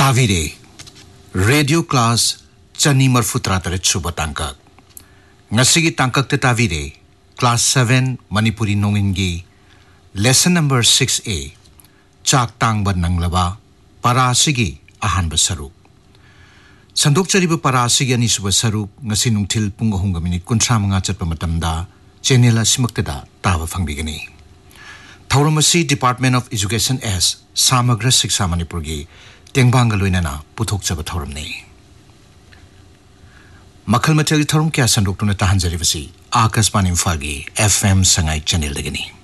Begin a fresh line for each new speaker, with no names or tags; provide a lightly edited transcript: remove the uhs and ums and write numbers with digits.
ताविरे radio class चनी मरफुत्रा तरह सुबह तांकक ngasi tangkak te tavire class 7 manipuri nongingi lesson number 6A chak tangba nanglaba parasigi ahanba saruk sandok chariba parasigi ani suba saruk ngasi nungthil pung 3:19 chatpa matamda channel asimaktada taba fangbigani thauramasi Department of Education as Samagra Shiksha Manipur gi tengbanga loinana puthok chaba thauramni Makal Matel Thorum Kya Sandok to Tahanjarivasi, Akaspan Infagi, FM Sangai Channel Degani.